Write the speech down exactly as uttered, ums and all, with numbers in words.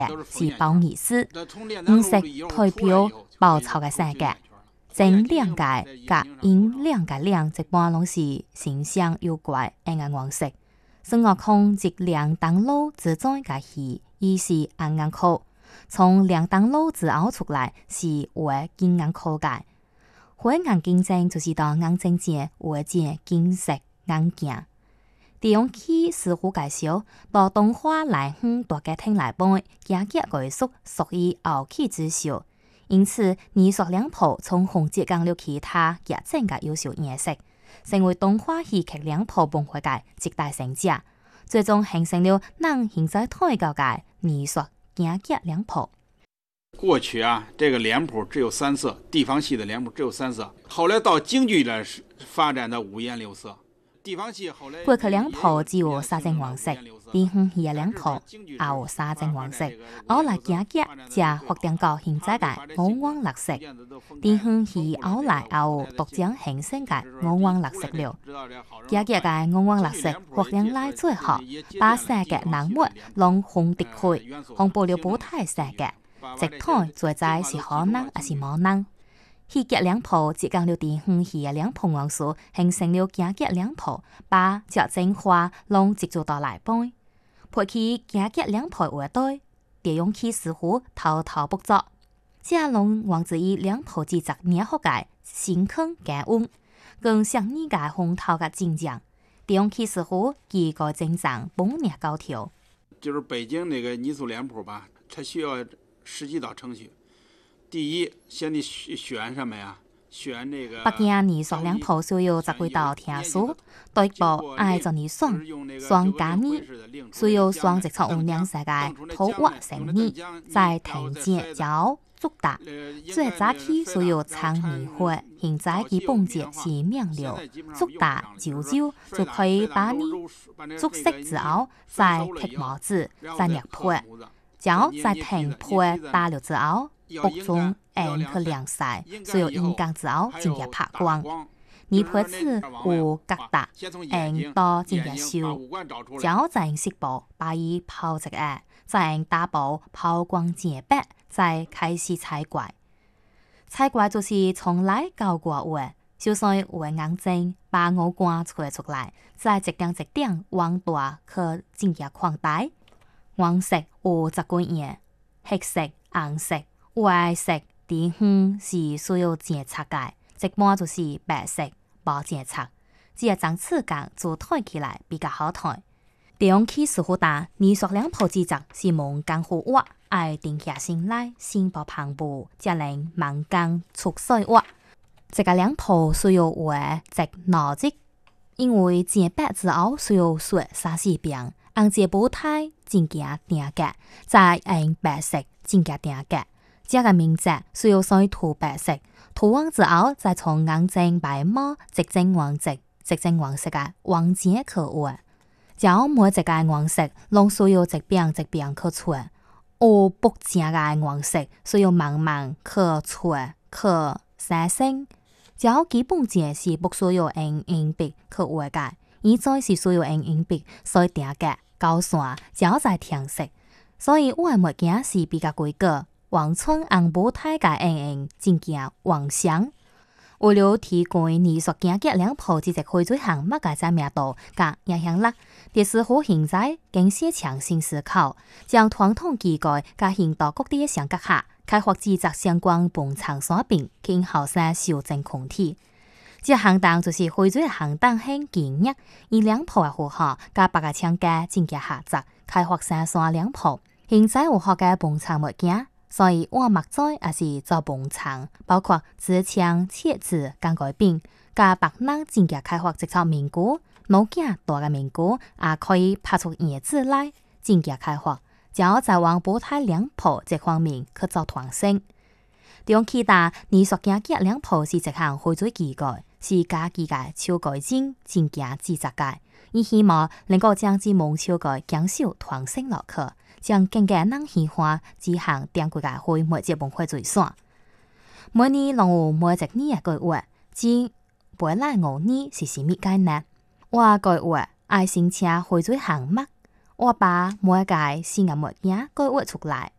是包意思，五色代表包抄嘅世界。正兩界甲陰兩界兩一般攏是形象妖怪暗暗黃色。孫悟空即兩當路之中嘅戲，伊是暗暗口，從兩當路之後出來是為金剛口嘅。火眼金睛就是當眼睛前為隻金色眼鏡。地方起師傅介紹，把動畫來向大家聽來背，加結藝術屬於後起之秀。因此，二塑兩鋪從紅浙江了其他嘅整個優秀顏色，成為動畫戲劇兩鋪崩潰嘅極大成者，最終形成了能現在推高嘅二塑加結兩鋪。 過去啊，這個臉譜只有三色，地方戲的臉譜只有三色，後來到京劇呢，發展到五顏六色。地方戲後來過去兩鋪只有三種黃色，地方戲嘅兩鋪也有三種黃色，後來加結就發展到現在嘅五黃六色。地方戲後來也有獨將形成嘅五黃六色了。加結嘅五黃六色發展來最後，把世界人物攏紅滴開，紅布了舞台世界。直台最在是可能還是無能。戲劇兩鋪接近了地方戲嘅兩鋪元素，形成了加結兩鋪，把劇情化攏接觸到來背。配起加結兩鋪樂隊，地用起師傅偷偷捕捉，這攏王子以兩鋪之集捏好嘅新坑加溫，更像呢個紅頭嘅精匠。地用起師傅幾個精湛本捏高條。 就是北京那個二塑臉譜吧，它需要十幾道程序。第一，先你選什麼呀？選那個。 北京二塑兩鋪需要十幾道程序，對部愛做你雙雙加二，需要雙直錯五兩世界土挖成二，再停剪腳足達。最早期需要長年會，現在基本節是明了，足達九九就可以把你足色之後再剔帽子，再捏配，腳再停配打了之後。北中按去晾曬，需要陰光之後進行拍光。泥配子有疙瘩，按到進行燒，之後再用濕布把伊泡一下，再用大布泡光潔白，再開始彩怪。彩怪就是從來搞過畫，就算有個眼睛把五官吹出來，再一點一點往大去進行擴大。黃色有十幾樣，黑色、紅色。外色地方是需要檢查嘅，一般就是白色冇檢查，只係將次間做抬起來比較好抬。地方起師傅打二塑兩鋪之集是蒙功夫畫，愛定下心來先步旁步，才能慢工出水畫。這個兩鋪需要畫直邏輯，因為剪白之後需要刷三四遍，按這舞台進行定格，再按白色進行定格。這個名字需要先塗白色，塗完之後再從眼睛白毛直正黃色、直正黃色嘅黃剪去畫。之後每一個顏色攏需要一邊一邊去搓，有不正嘅顏色需要慢慢去搓去生成。之後基本節是不需要用硬筆去畫嘅，而再是需要用硬筆所以定格高線，之後再填色。所以畫物件是比較規格。黃村紅舞台嘅硬硬真正黃香，為了提供二塑加結兩鋪之隻會最行乜嘅隻名道甲影響力，第師傅現在經寫強新思考，將傳統技藝甲現代各地嘅相結合，開發製作相關本場產品，khiến後生修正空體。這行當就是會最行當很堅毅，以兩鋪嘅符號甲別個廠家進行合作，開發生產兩鋪，現在有學嘅本場物件。所以我目在也是做本場，包括紙槍、切紙、鋼改餅，加白năng進行開發製作面具，老件大嘅面具也可以拍出葉子來進行開發，之後再往舞台兩鋪這方面去做傳承。用其他二塑加結兩鋪是一項會最技藝，是家己嘅手改進進行製作嘅，伊希望能夠將之門手嘅講究傳承落去。將更加人喜歡之行點幾個會每節文化最爽。每年攏有每一年嘅計劃，至未來五年是啥物概念？我計劃愛新車會最行乜？我把每一個新嘅物件計劃出來，